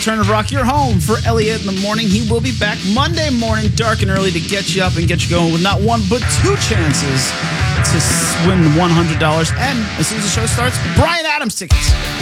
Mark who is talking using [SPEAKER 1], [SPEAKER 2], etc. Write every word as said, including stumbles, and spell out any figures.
[SPEAKER 1] Alternative Rock, your home for Elliot in the morning. He will be back Monday morning, dark and early, to get you up and get you going with not one, but two chances to win one hundred dollars. And as soon as the show starts, Bryan Adams tickets.